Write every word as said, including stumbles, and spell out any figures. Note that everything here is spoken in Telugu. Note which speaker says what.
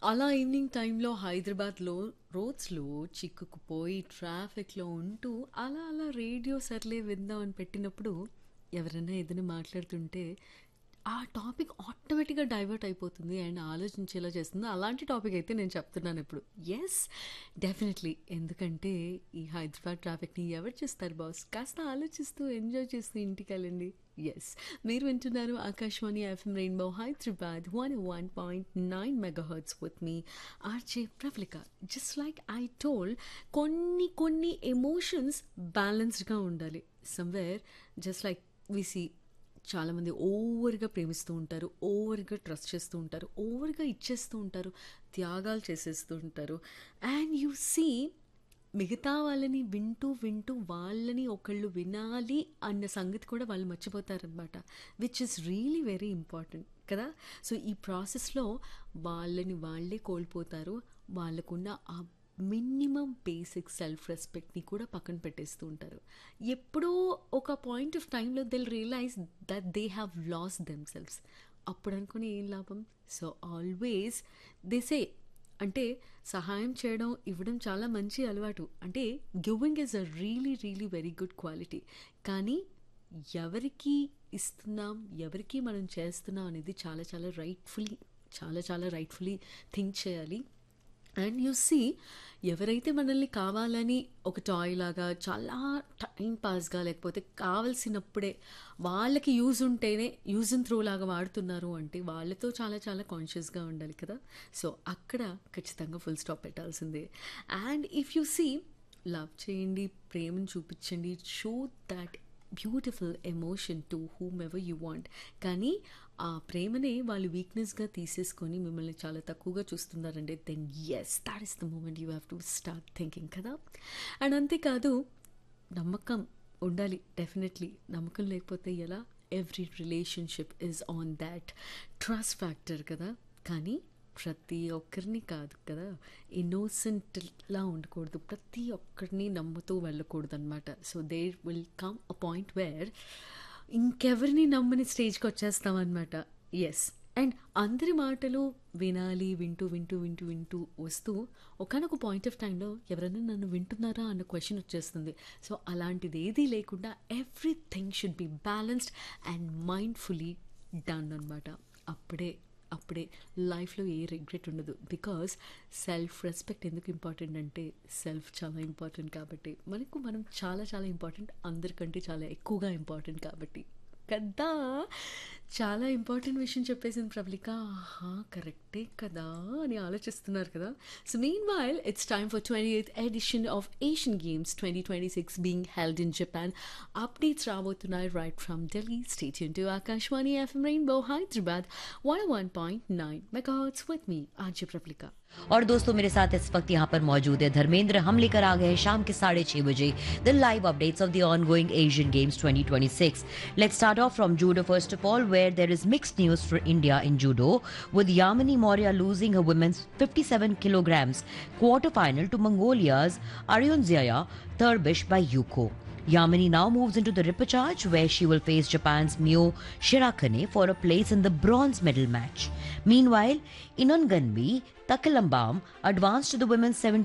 Speaker 1: అలా ఈవినింగ్ టైంలో హైదరాబాద్‌లో రోడ్స్‌లో చిక్కుకుపోయి ట్రాఫిక్‌లో ఉంటూ అలా అలా రేడియో సర్లే విందాం అని పెట్టినప్పుడు ఎవరైనా ఏదైనా మాట్లాడుతుంటే ఆ టాపిక్ ఆటోమేటిక్‌గా డైవర్ట్ అయిపోతుంది అండ్ ఆలోచించేలా చేస్తుంది. అలాంటి టాపిక్ అయితే నేను చెప్తున్నాను ఇప్పుడు. Yes, definitely. ఎందుకంటే ఈ హైదరాబాద్ ట్రాఫిక్‌ని ఎవరు చూస్తారు బాస్? కాస్త ఆలోచిస్తూ ఎంజాయ్ చేస్తూ ఇంటికెళ్ళండి. యెస్, మీరు వింటున్నారు Akashvani FM rainbow Hyderabad one one point nine megahertz with me RJ Pravalika. Just like I told, కొన్ని కొన్ని ఎమోషన్స్ బ్యాలెన్స్డ్‌గా ఉండాలి. Somewhere just like we see చాలామంది ఓవర్‌గా ప్రేమిస్తూ ఉంటారు. ఓవర్‌గా ట్రస్ట్ చేస్తూ ఉంటారు. ఓవర్‌గా ఇచ్చేస్తూ ఉంటారు. త్యాగాలు చేసేస్తూ ఉంటారు. అండ్ యూ సీ మిగతా వాళ్ళని వింటూ వింటూ వాళ్ళని ఒకళ్ళు వినాలి అన్న సంగతి కూడా వాళ్ళు మర్చిపోతారనమాట. Which is really very important కదా. సో ఈ ప్రాసెస్లో వాళ్ళని వాళ్ళే కోల్పోతారు. వాళ్ళకున్న ఆ మినిమం బేసిక్ సెల్ఫ్ రెస్పెక్ట్ని కూడా పక్కన పెట్టేస్తూ ఉంటారు. ఎప్పుడో ఒక పాయింట్ ఆఫ్ టైంలో Dil realise that they have lost them selves. అప్పుడు అనుకుని ఏం లాభం? సో ఆల్వేస్ దే సే, అంటే సహాయం చేయడం ఇవ్వడం చాలా మంచి అలవాటు. అంటే giving is a really really very good quality. కానీ ఎవరికి ఇస్తున్నాం, ఎవరికి మనం చేస్తున్నాం అనేది చాలా చాలా రైట్ఫుల్లీ చాలా చాలా రైట్ఫుల్లీ థింక్ చేయాలి. అండ్ యూ సీ, ఎవరైతే మనల్ని కావాలని ఒక టాయ్ లాగా చాలా టైం పాస్గా లేకపోతే కావలసినప్పుడే వాళ్ళకి యూజ్ ఉంటేనే యూజ్ అండ్ త్రో లాగా వాడుతున్నారు అంటే వాళ్ళతో చాలా చాలా కాన్షియస్గా ఉండాలి కదా. సో అక్కడ ఖచ్చితంగా ఫుల్ స్టాప్ పెట్టాల్సిందే. And if you see, love చేయండి, ప్రేమను చూపించండి, show that beautiful emotion to whom ever you want. కానీ ఆ ప్రేమనే వాళ్ళు వీక్నెస్గా తీసేసుకొని మిమ్మల్ని చాలా తక్కువగా చూస్తున్నారంటే then yes, that is the moment you have to start thinking కదా. అండ్ అంతేకాదు, నమ్మకం ఉండాలి. డెఫినెట్లీ నమ్మకం లేకపోతే ఎలా? Every relationship is on that trust factor కదా. కానీ ప్రతి ఒక్కరిని కాదు కదా, ఇన్నోసెంట్లా ఉండకూడదు, ప్రతి ఒక్కరిని నమ్ముతూ వెళ్ళకూడదు అనమాట. So there will come a point where ఇంకెవరిని నమ్మని స్టేజ్కి వచ్చేస్తామన్నమాట. ఎస్, అండ్ అందరి మాటలు వినాలి, వింటూ వింటూ వింటూ వింటూ వస్తూ ఒకనొక పాయింట్ ఆఫ్ టైంలో ఎవరైనా నన్ను వింటున్నారా అన్న క్వశ్చన్ వచ్చేస్తుంది. సో అలాంటిది ఏదీ లేకుండా everything should be balanced and mindfully done అనమాట. అప్పుడే అప్పుడే లైఫ్లో ఏ రిగ్రెట్ ఉండదు. బికాస్ సెల్ఫ్ రెస్పెక్ట్ ఎందుకు ఇంపార్టెంట్ అంటే సెల్ఫ్ చాలా ఇంపార్టెంట్ కాబట్టి, మనకు మనం చాలా చాలా ఇంపార్టెంట్, అందరికంటే చాలా ఎక్కువగా ఇంపార్టెంట్ కాబట్టి కదా. చాలా ఇంపార్టెంట్ విషయం చెప్పేసింది ప్రవళిక. ఆహా, కరెక్టే కదా అని ఆలోచిస్తున్నారు కదా. So mean while it's time for twenty eighth edition of Asian games twenty twenty six being held in Japan. Updates రాబోతున్నాయి right from Delhi. Stay tuned to Akashvani FM rainbow Hyderabad one one point nine మెగాహర్ట్జ్ with me RJ Pravalika.
Speaker 2: और दोस्तों, मेरे साथ इस वक्त यहाँ पर मौजूद है धर्मेंद्र. हम लेकर आ गए हैं शाम के साढ़े छह बजे the live updates of the ongoing Asian games twenty twenty-six. Let's start off from judo first of all, where there is mixed news for India in judo, with Yamini Maurya losing her women's fifty-seven kilograms quarter final to Mongolia's Aryunzaya Thurbish by Yuko. Yamini now moves into the repechage, where she will face Japan's Mio Shirakane for a place in the bronze medal match. Meanwhile, Inonganmi Takilambam advanced to the women's